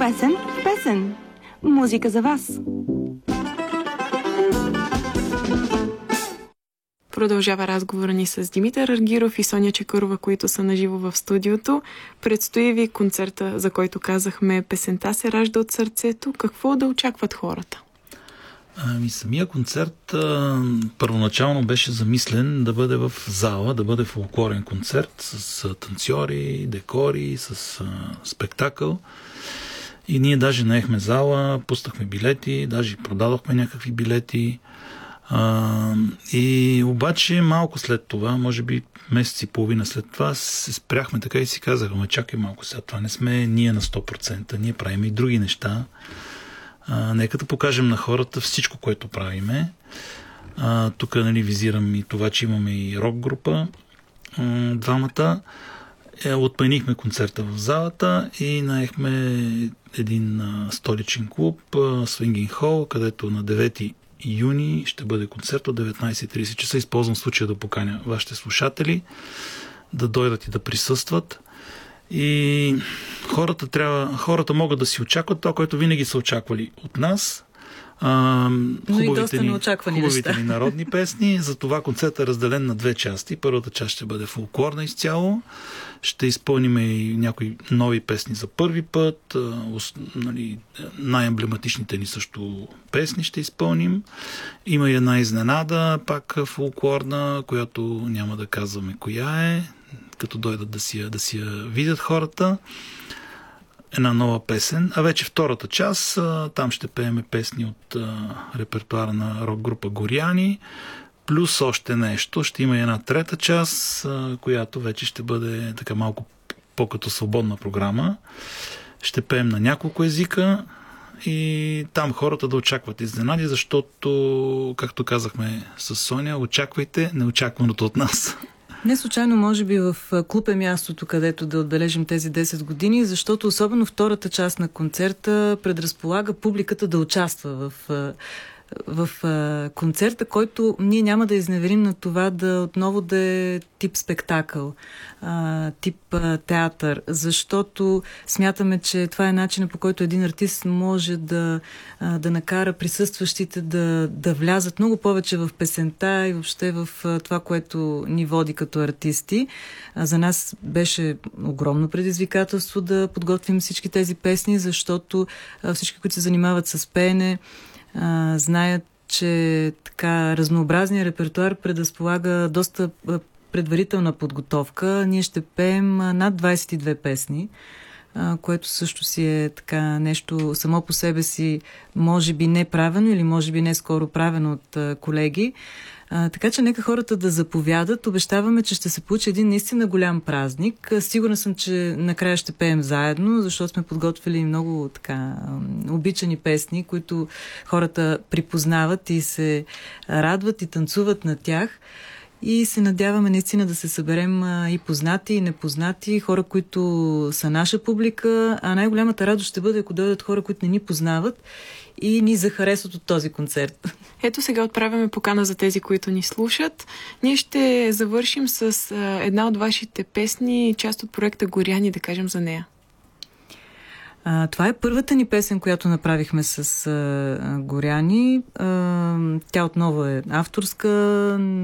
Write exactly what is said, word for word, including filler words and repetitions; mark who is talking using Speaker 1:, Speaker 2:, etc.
Speaker 1: Песен в песен. Музика за вас.
Speaker 2: Продължава разговора ни с Димитър Аргиров и Соня Чакърова, които са наживо в студиото. Предстои ви концерта, за който казахме "Песента се ражда от сърцето". Какво да очакват хората?
Speaker 3: Ами, самия концерт а, първоначално беше замислен да бъде в зала, да бъде фолклорен концерт с а, танцори, декори, с а, спектакъл. И ние даже наехме зала, пуснахме билети, даже продадохме някакви билети. А, и обаче малко след това, може би месец и половина след това, се спряхме така и си казахме: чакай малко, сега това не сме ние на сто процента, ние правим и други неща. А, нека да покажем на хората всичко, което правиме. А, тук, нали, визирам и това, че имаме и рок група. А, двамата. Е, отменихме концерта в залата и наехме един а, столичен клуб, Swinging Hall, където на девети юни ще бъде концерт от деветнайсет и трийсет часа. Използвам случая да поканя вашите слушатели да дойдат и да присъстват. И хората, трябва, хората могат да си очакват това, което винаги са очаквали от нас. А, хубавите ни, хубавите ни народни песни. Затова концертът е разделен на две части. Първата част ще бъде фолклорна изцяло. Ще изпълним и някои нови песни за първи път. А, нали, най-емблематичните ни също песни ще изпълним. Има и една изненада, пак фолклорна, която няма да казваме коя е, като дойдат да си, да си я видят хората. Една нова песен. А вече втората част, там ще пееме песни от а, репертуара на рок група Горяни, плюс още нещо. Ще има и една трета част, а, която вече ще бъде така малко по-като свободна програма. Ще пеем на няколко езика и там хората да очакват изненади, защото, както казахме с Соня, очаквайте неочакваното от нас.
Speaker 4: Не случайно, може би, в клуб е мястото, където да отбележим тези десет години, защото особено втората част на концерта предразполага публиката да участва в, в, в концерта, който ние няма да изневерим на това да отново да е тип спектакъл, тип театър, защото смятаме, че това е начинът, по който един артист може да, да накара присъстващите да, да влязат много повече в песента и въобще в това, което ни води като артисти. За нас беше огромно предизвикателство да подготвим всички тези песни, защото всички, които се занимават с пеене, знаят, че така разнообразният репертуар предразполага доста предварителна подготовка. Ние ще пеем над двайсет и две песни, което също си е така нещо само по себе си, може би не правено или може би не скоро правено от колеги. А, така че нека хората да заповядат. Обещаваме, че ще се получи един наистина голям празник. Сигурна съм, че накрая ще пеем заедно, защото сме подготвили много така обичани песни, които хората припознават и се радват и танцуват на тях. И се надяваме наистина да се съберем а, и познати, и непознати, хора, които са наша публика, а най-голямата радост ще бъде, ако дойдат хора, които не ни познават и ни захаресват от този концерт.
Speaker 2: Ето сега отправяме покана за тези, които ни слушат. Ние ще завършим с а, една от вашите песни, част от проекта Горяни, да кажем за нея.
Speaker 4: А, това е първата ни песен, която направихме с а, Горяни. А, тя отново е авторска.